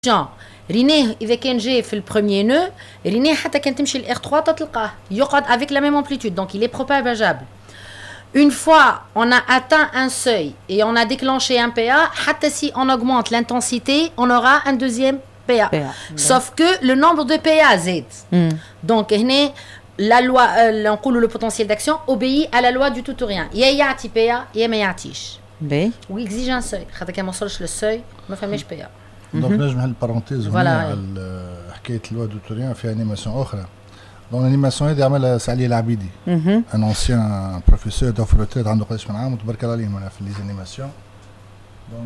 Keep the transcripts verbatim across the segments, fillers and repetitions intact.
جان رينيه اذا كان جاي في البروميير نو رينيه حتى كان تمشي الار ثلاثة تلقاه يقعد avec la même amplitude donc il est propageable. Une fois on a atteint un seuil et on a déclenché un P A, حتى si on augmente l'intensité on aura un deuxième P A. P A. Sauf que le nombre de P A زاد. Mm. Donc هنا la loi euh, نقولوا le potentiel d'action obéit à la loi du tout ou rien. يا يعطي P A يا ما يعطيش. باهي. ويكزيج ان سوي خاطر كان ما وصلش للسوي ما فماش بي. دونك نجم هالبارونتيز هنا على حكايه لوا دوتوريان في انيماسيون اخرى. دون الانيماسيون هذه عملها سعلي العبيدي ان انسيان بروفيسور دوف روتريت عنده قداش من عام وتبارك الله عليه معنا في ليزانيماسيون. دونك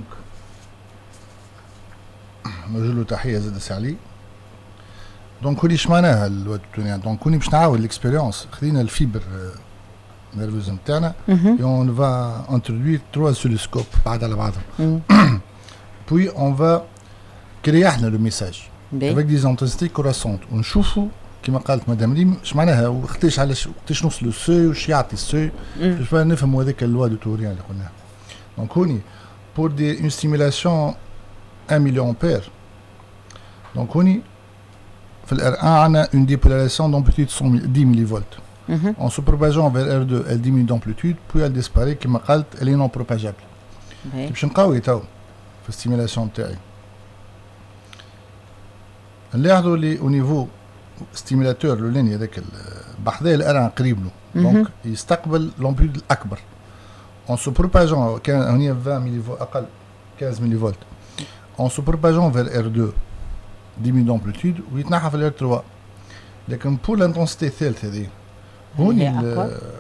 نوجه له تحيه زاد سعلي. دونك هوني اش معناها لوا دوتوريان؟ دونك هوني باش نعاود ليكسبيريونس خذينا الفيبر nerveuse نتاعنا et on va introduire trois oscilloscopes بعض على بعضهم. Puis on va créer احنا le message avec des intensités croissantes ونشوفوا كما قالت مدام ريم اش معناها وقتاش علاش وقتاش نوصلوا للسوي وش يعطي السوي باش نفهموا هذاك اللوا دو توريان اللي قلناها. دونك هوني pour des une stimulation un million ampères. دونك هوني في الار واحد عندنا une dépolarisation d'amplitude dix millivolts. Mm-hmm. En se propageant vers R deux, elle diminue d'amplitude, puis elle disparaît, comme je l'ai dit, elle est non propageable. باش نقوي تو في الستيميلاسيون تاعي. نلاحظوا اللي au niveau stimulateur الاولاني هذاك بحذاه الار قريب له، دونك يستقبل l'amplitude الأكبر. En se propageant كان هنا vingt millivolts أقل quinze millivolts. En se propageant vers R deux, diminue d'amplitude ويتنحى في الار ثلاثة. لكن pour l'intensité الثالثة هذه هوني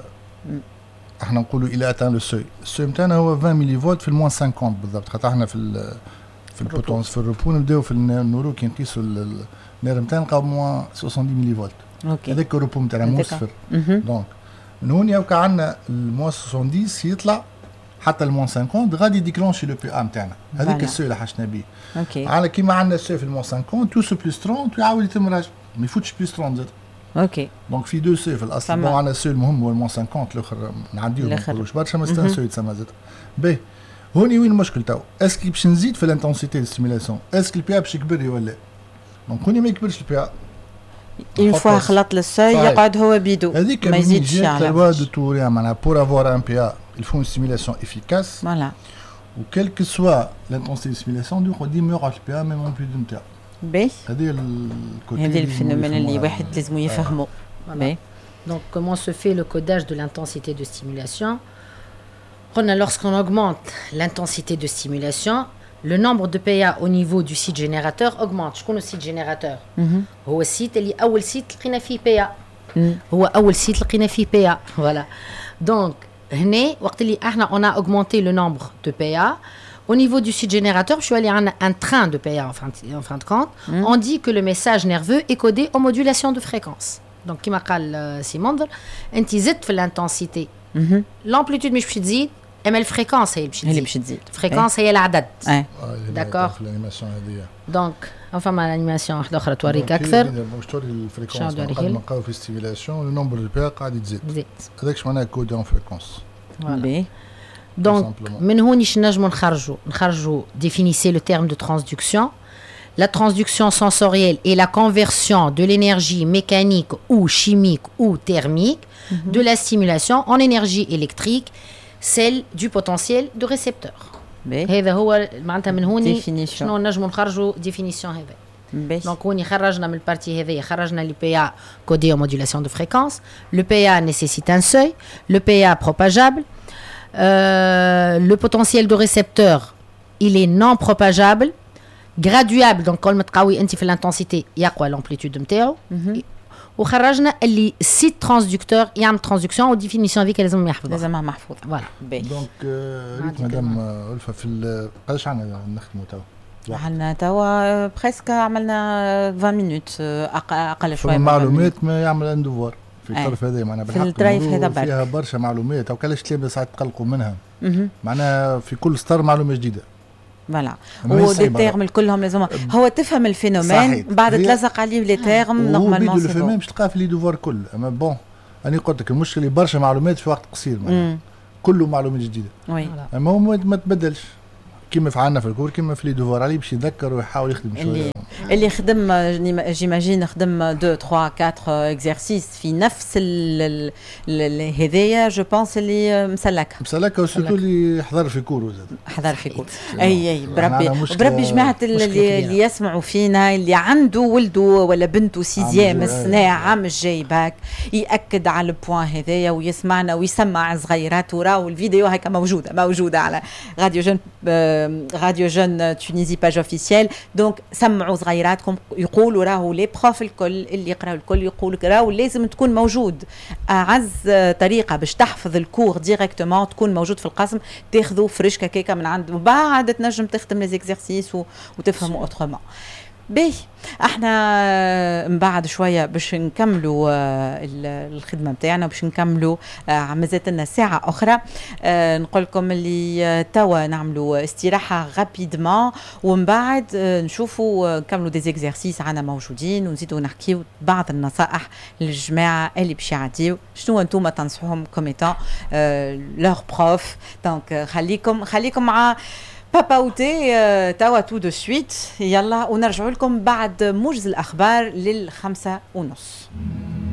احنا نقولوا الى اتان لو سوي السوي نتاعنا هو عشرين ملي فولت في الموان خمسين بالضبط خاطر احنا في ال في البوتونس في الروبو نبداو في النورو كي نقيسوا النير نتاعنا نلقاو موان سبعين ملي فولت. اوكي هذاك الروبو نتاعنا مو صفر. دونك من هون يبقى عندنا الموان سبعين يطلع حتى الموان خمسين غادي ديكلونشي لو بي ا نتاعنا هذاك السوي اللي حشنا به. اوكي على كيما عندنا السوي في الموان خمسين تو سو بلس ثلاثين ويعاود يتم راجع ما يفوتش بلس ثلاثين زاد. اوكي دونك في دو سوي في الاصل بون عندنا السوي المهم هو المون خمسين الاخر نعديو ما نقولوش برشا ما ستان سوي تسمى زاد. باهي هوني وين المشكل تو؟ اسكي باش نزيد في الانتنسيتي دو ستيميلاسيون اسكي البي ا باش يكبر ولا؟ دونك هوني ما يكبرش البي ا. اون فوا خلط للسوي يقعد هو بيدو ما يزيدش يعني. لوا دو توريان معناها بور افوار ان بي ا الفون ستيميلاسيون افيكاس. فوالا وكل كو سوا الانتنسيتي دو ستيميلاسيون دو ديما يقعد البي ا ميم اون بلو دو نتاعو. باهي هذه هذه الفينومين اللي واحد لازم يفهمه. باهي donc comment se fait le codage de l'intensité de stimulation? Lorsqu'on augmente l'intensité de stimulation, le nombre de P A au niveau du site générateur augmente. شكون السيت جينيراتور؟ هو السيت اللي اول سيت لقينا فيه P A. هو اول سيت لقينا فيه P A. Voilà. Donc هنا وقت اللي احنا on a augmenté le nombre de P A. Au niveau du site générateur, je suis allé en un train de P A en fin de, en fin de compte. Mm. On dit que le message nerveux est codé en modulation de fréquence. Donc, comme a dit Simon, انت زدت في l'intensité. L'amplitude مش باش تزيد، اما الفريكونس هي باش تزيد. هي باش تزيد. الفريكونس هي العدد. داكور. في الانيماسيون هذه. دونك فما الانيماسيون واحده اخرى توريك اكثر. باش توري الفريكونس قد ما نلقاو في ستيميلاسيون النمبر دو بي قاعد يزيد. هذاك معناها كودي اون فريكونس. باهي. Donc, من هونيش نجمو نخرجو نخرجو définissez le terme de transduction. La transduction sensorielle est la conversion de l'énergie mécanique ou chimique ou thermique mm-hmm. de la stimulation en énergie électrique, celle du potentiel de récepteur. هذا هو معناتها من هوني شنو نجمو نخرجو définition هذا. Donc هوني خرجنا من البارتي هذه خرجنا لي P A codé en modulation de fréquence. Le P A nécessite un seuil. Le P A propageable. Euh, le potentiel de récepteur il est non propageable graduable donc كل ما تقوي انت في l'intensité يقوى l'amplitude نتاعو وخرجنا اللي سيت ترانسدكتور يعمل ترانسدكسيون وديفينيسيون هذيك لازم يحفظها لازمها محفوظه فوالا. دونك ريت مدام ألفة في قداش عندنا نخدموا توا؟ عندنا توا بريسك عملنا عشرين مينوت اقل شويه. المعلومات ما يعمل ان دوفوار في الطرف هذا معناها في الطريف هذا فيها برشا معلومات او كلاش تلامذه ساعات تقلقوا منها. معناها في كل سطر معلومه جديده. فوالا ودي تيرم كلهم لازم هو تفهم الفينومين بعد تلصق عليه لي تيرم نورمالمون سي بون. باش تلقاه في لي دوفوار كل اما بون انا قلت لك المشكل اللي برشا معلومات في وقت قصير معناها كله معلومات جديده. وي اما هو ما تبدلش كيما فعلنا في الكور كيما في لي دوفوار عليه باش يذكر ويحاول يخدم شويه. اللي اللي خدم جيماجين خدم اثنين ثلاثة أربعة اكزرسيس في نفس هذايا جو بونس اللي مسلكه مسلكه وسورتو اللي حضر في كور زاد حضر في كور. اي اي بربي بربي جماعه اللي, اللي يسمعوا فينا اللي عنده ولده ولا بنته سيزيام السنه عام الجاي باك ياكد على البوان هذايا ويسمعنا ويسمع صغيرات وراو الفيديو هيك موجوده موجوده على راديو جون راديو جون تونيزي باج اوفيسيال. دونك سمعوا صغيراتكم يقولوا راهو لي بروف الكل اللي يقراوا الكل يقولوا راهو لازم تكون موجود. اعز طريقه باش تحفظ الكور ديريكتومون تكون موجود في القسم تاخذوا فريشكا كيكه من عند وبعد تنجم تخدم لي زيكزارسيس وتفهموا اوترومون. باهي احنا من بعد شويه باش نكملوا الخدمه نتاعنا باش نكملوا مازالت لنا ساعه اخرى. نقول لكم اللي توا نعملوا استراحه غابيدمون ومن بعد نشوفوا نكملوا دي زيكزارسيس عنا موجودين ونزيدوا نحكيو بعض النصائح للجماعه اللي باش يعديو شنو انتم تنصحوهم كوميتون لور بروف. دونك خليكم خليكم مع بابا اوتي توا تو دو سويت. يلا ونرجعوا لكم بعد موجز الاخبار للخمسة ونص.